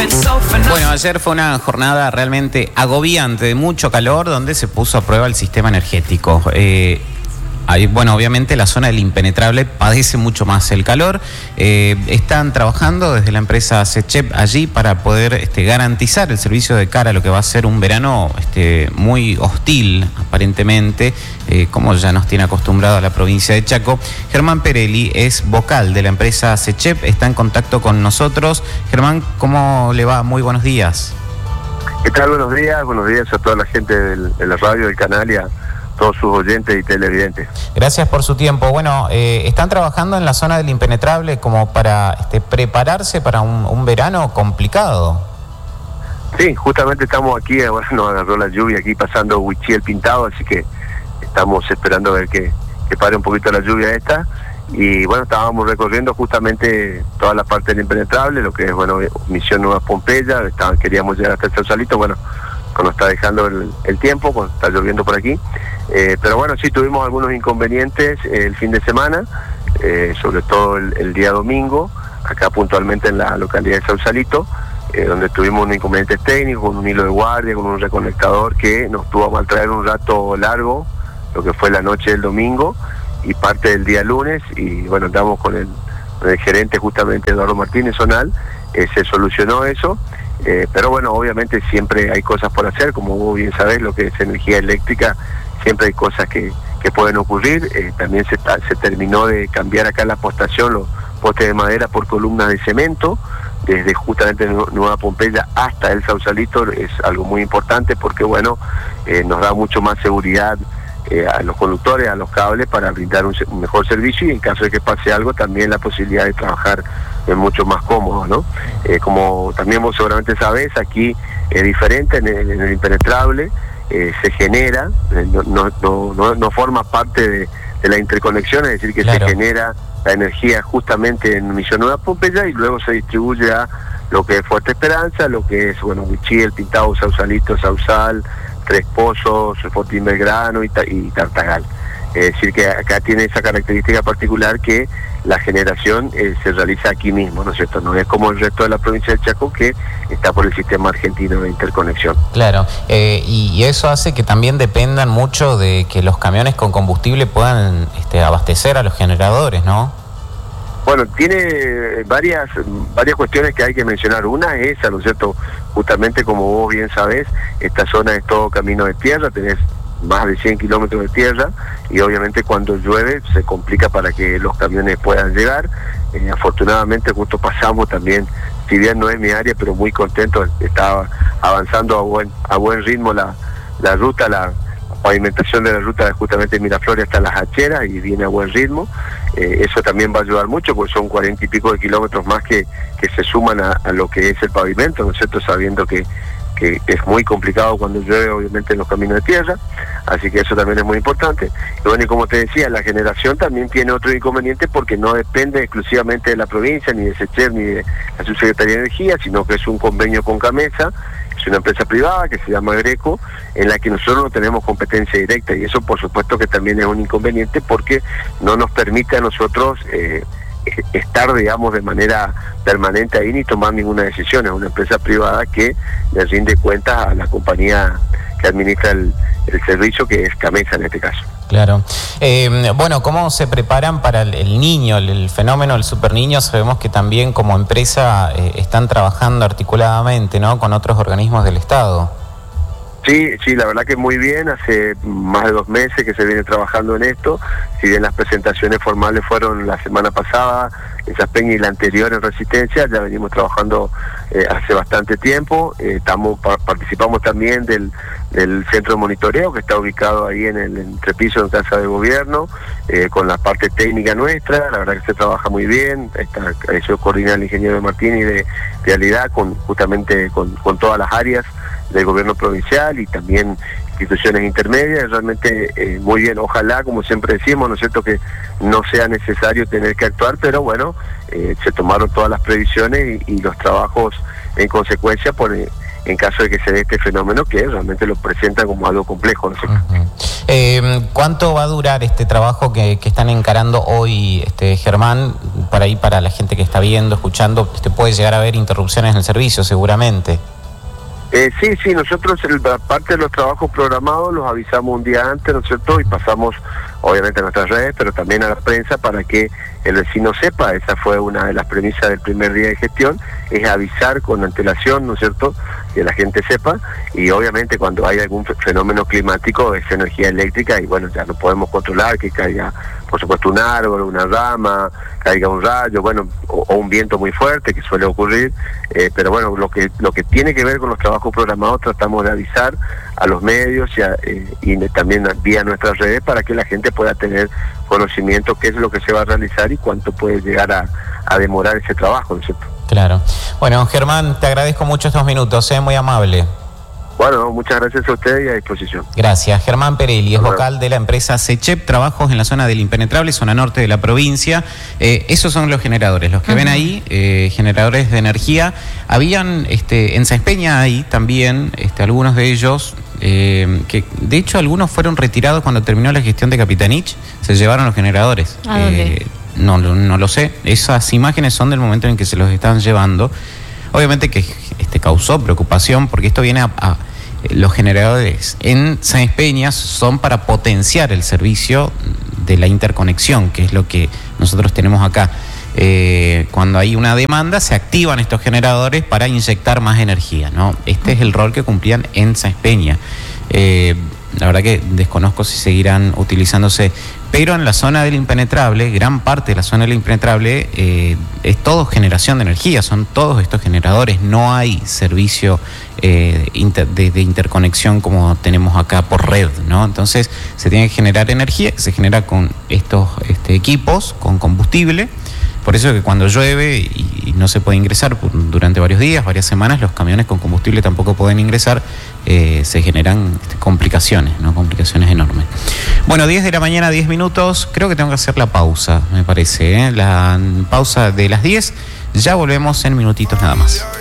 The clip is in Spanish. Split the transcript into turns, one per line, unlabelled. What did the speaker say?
Bueno, ayer fue una jornada realmente agobiante, de mucho calor, donde se puso a prueba el sistema energético. Bueno, obviamente la zona del Impenetrable padece mucho más el calor. Están trabajando desde la empresa SECHEP allí para poder garantizar el servicio de cara a lo que va a ser un verano muy hostil, aparentemente, como ya nos tiene acostumbrado a la provincia de Chaco. Germán Perelli es vocal de la empresa SECHEP, está en contacto con nosotros. Germán, ¿cómo le va? Muy buenos días.
¿Qué tal? Buenos días a toda la gente de la radio, del canal y a todos sus oyentes y televidentes.
Gracias por su tiempo. Bueno, están trabajando en la zona del Impenetrable como para prepararse para un verano complicado.
Sí, justamente estamos aquí, ahora nos agarró la lluvia aquí pasando Huichí el Pintado, así que estamos esperando a ver que pare un poquito la lluvia esta. Y bueno, estábamos recorriendo justamente toda la parte del Impenetrable, lo que es, bueno, Misión Nueva Pompeya, queríamos llegar hasta el Sausalito, bueno, nos está dejando el tiempo, cuando está lloviendo por aquí. Pero bueno, sí tuvimos algunos inconvenientes el fin de semana, sobre todo el día domingo, acá puntualmente en la localidad de Sausalito, donde tuvimos unos inconvenientes técnicos, con un hilo de guardia, con un reconectador que nos tuvo a maltraer un rato largo, lo que fue la noche del domingo y parte del día lunes, y bueno, andamos con el gerente justamente Eduardo Martínez Zonal, se solucionó eso. Pero bueno, obviamente siempre hay cosas por hacer, como vos bien sabés, lo que es energía eléctrica, siempre hay cosas que pueden ocurrir. También se terminó de cambiar acá la postación, los postes de madera por columnas de cemento, desde justamente Nueva Pompeya hasta el Sausalito. Es algo muy importante porque bueno, nos da mucho más seguridad a los conductores, a los cables, para brindar un mejor servicio, y en caso de que pase algo también la posibilidad de trabajar es mucho más cómodo, ¿no? Como también vos seguramente sabés, aquí es diferente en el Impenetrable, se genera, no forma parte de la interconexión, es decir, que claro, se genera la energía justamente en Misión Nueva Pompeya y luego se distribuye a lo que es Fuerte Esperanza, lo que es, bueno, Huichí, El Pintado, Sausalito, Sausal, Tres Pozos, Fortín Belgrano y Tartagal. Es decir, que acá tiene esa característica particular que la generación se realiza aquí mismo, ¿no es cierto? No es como el resto de la provincia de Chaco, que está por el sistema argentino de interconexión.
Claro, y eso hace que también dependan mucho de que los camiones con combustible puedan abastecer a los generadores, ¿no?
Bueno, tiene varias cuestiones que hay que mencionar. Una es esa, ¿no es cierto? Justamente, como vos bien sabés, esta zona es todo camino de tierra, tenés más de 100 kilómetros de tierra, y obviamente cuando llueve se complica para que los camiones puedan llegar. Afortunadamente justo pasamos también, si bien no es mi área, pero muy contento, estaba avanzando a buen ritmo la ruta, la pavimentación de la ruta justamente de Miraflores hasta Las Hacheras, y viene a buen ritmo. Eso también va a ayudar mucho, porque son 40 y pico de kilómetros más que se suman a lo que es el pavimento, ¿no es cierto? Sabiendo que es muy complicado cuando llueve, obviamente, en los caminos de tierra, así que eso también es muy importante. Y bueno, y como te decía, la generación también tiene otro inconveniente, porque no depende exclusivamente de la provincia, ni de SECHEP, ni de la Subsecretaría de Energía, sino que es un convenio con CAMESA, es una empresa privada que se llama Greco, en la que nosotros no tenemos competencia directa, y eso por supuesto que también es un inconveniente, porque no nos permite a nosotros estar, digamos, de manera permanente ahí ni tomar ninguna decisión. Es una empresa privada que le rinde cuentas a la compañía que administra el servicio, que es CAMESA en este caso.
Claro. Bueno, ¿cómo se preparan para el niño, el fenómeno del superniño? Sabemos que también como empresa están trabajando articuladamente, ¿no?, con otros organismos del Estado.
Sí, la verdad que muy bien, hace más de 2 meses que se viene trabajando en esto, si bien las presentaciones formales fueron la semana pasada en Saspeña y la anterior en Resistencia, ya venimos trabajando hace bastante tiempo. Participamos también del centro de monitoreo que está ubicado ahí en el entrepiso de Casa de Gobierno, con la parte técnica nuestra. La verdad que se trabaja muy bien, eso coordina el ingeniero Martínez de Vialidad justamente con todas las áreas del gobierno provincial y también instituciones intermedias. Realmente muy bien. Ojalá, como siempre decimos, ¿no es cierto?, que no sea necesario tener que actuar, pero bueno, se tomaron todas las previsiones y los trabajos en consecuencia en caso de que se dé este fenómeno, que realmente lo presenta como algo complejo, ¿no es cierto?
¿Cuánto va a durar este trabajo que están encarando hoy, Germán? Por ahí, para la gente que está viendo, escuchando, puede llegar a haber interrupciones en el servicio, seguramente.
Sí, nosotros parte de los trabajos programados los avisamos un día antes, ¿no es cierto? Y pasamos obviamente a nuestras redes, pero también a la prensa para que el vecino sepa. Esa fue una de las premisas del primer día de gestión, es avisar con antelación, ¿no es cierto?, que la gente sepa, y obviamente cuando hay algún fenómeno climático es energía eléctrica y bueno, ya no podemos controlar que caiga, por supuesto, un árbol, una rama, caiga un rayo, bueno, o un viento muy fuerte que suele ocurrir, pero bueno, lo que tiene que ver con los trabajos programados tratamos de avisar a los medios y también vía nuestras redes para que la gente pueda tener conocimiento qué es lo que se va a realizar y cuánto puede llegar a demorar ese trabajo, ¿no es cierto?
Claro. Bueno, Germán, te agradezco mucho estos minutos, muy amable.
Bueno, muchas gracias a usted y a disposición.
Gracias. Germán Perelli es vocal de la empresa SECHEP, trabajos en la zona del Impenetrable, zona norte de la provincia. Esos son los generadores, los que ven ahí, generadores de energía. Habían, en Sáenz ahí también, algunos de ellos, que de hecho algunos fueron retirados cuando terminó la gestión de Capitanich, se llevaron los generadores.
¿A dónde?
No lo sé. Esas imágenes son del momento en que se los están llevando. Obviamente que causó preocupación porque esto viene los generadores en Sáenz Peña son para potenciar el servicio de la interconexión, que es lo que nosotros tenemos acá. Cuando hay una demanda se activan estos generadores para inyectar más energía, ¿no? Este es el rol que cumplían en Sáenz Peña. La verdad que desconozco si seguirán utilizándose, pero en la zona del Impenetrable, gran parte de la zona del Impenetrable es todo generación de energía, son todos estos generadores, no hay servicio de interconexión como tenemos acá por red, ¿no? Entonces se tiene que generar energía, se genera con estos equipos, con combustible. Por eso que cuando llueve y no se puede ingresar durante varios días, varias semanas, los camiones con combustible tampoco pueden ingresar, se generan complicaciones, ¿no? Complicaciones enormes. Bueno, 10 de la mañana, 10 minutos, creo que tengo que hacer la pausa, me parece, La pausa de las 10, ya volvemos en minutitos nada más.